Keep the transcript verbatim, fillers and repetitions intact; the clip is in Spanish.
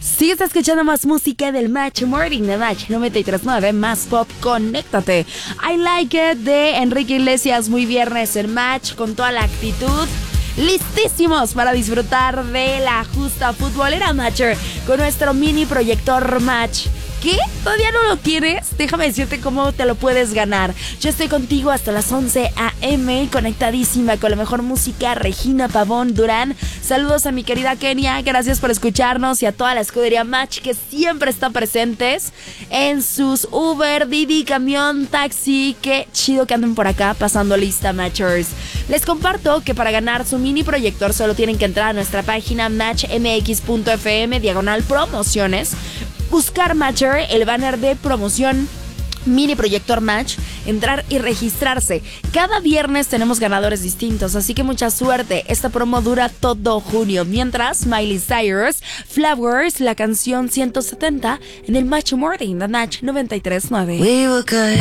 Sigues escuchando más música del Match Morning de Match noventa y tres punto nueve, más pop, conéctate. I Like It de Enrique Iglesias, muy viernes en Match, con toda la actitud. Listísimos para disfrutar de la justa futbolera Matcher con nuestro mini proyector Match. ¿Qué? ¿Todavía no lo tienes? Déjame decirte cómo te lo puedes ganar. Yo estoy contigo hasta las once a eme, conectadísima con la mejor música. Regina Pavón Durán. Saludos a mi querida Kenia, gracias por escucharnos, y a toda la escudería Match que siempre está presentes en sus Uber, Didi, camión, taxi. Qué chido que anden por acá pasando lista, Matchers. Les comparto que para ganar su mini proyector solo tienen que entrar a nuestra página match m x punto f m diagonal promociones, buscar Matcher, el banner de promoción mini proyector Match, entrar y registrarse. Cada viernes tenemos ganadores distintos, así que mucha suerte. Esta promo dura todo junio. Mientras, Miley Cyrus, Flowers, la canción ciento setenta en el Match Morning de Match noventa y tres punto nueve.